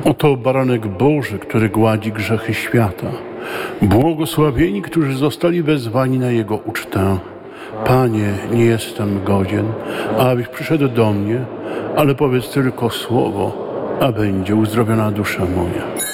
Oto baranek Boży, który gładzi grzechy świata. Błogosławieni, którzy zostali wezwani na Jego ucztę. Panie, nie jestem godzien, abyś przyszedł do mnie, ale powiedz tylko słowo, a będzie uzdrowiona dusza moja.